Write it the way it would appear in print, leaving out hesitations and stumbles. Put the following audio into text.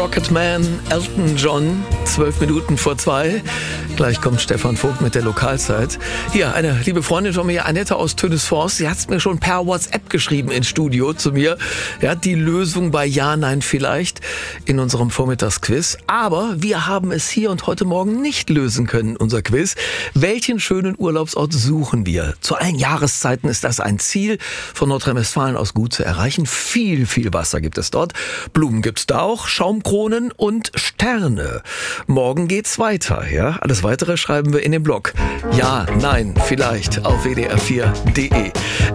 Rocketman, Elton John, 12 Minuten vor 2. Gleich kommt Stefan Vogt mit der Lokalzeit. Hier, eine liebe Freundin von mir, Annette aus Tönisforst, sie hat es mir schon per WhatsApp geschrieben ins Studio zu mir. Ja, die Lösung bei Ja, Nein, Vielleicht in unserem Vormittagsquiz. Aber wir haben es hier und heute Morgen nicht lösen können, unser Quiz. Welchen schönen Urlaubsort suchen wir? Zu allen Jahreszeiten ist das ein Ziel von Nordrhein-Westfalen aus gut zu erreichen. Viel Wasser gibt es dort. Blumen gibt's da auch, Schaumkronen und Sterne. Morgen geht's weiter, ja? Alles Weitere schreiben wir in den Blog. Ja, nein, vielleicht auf wdr4.de.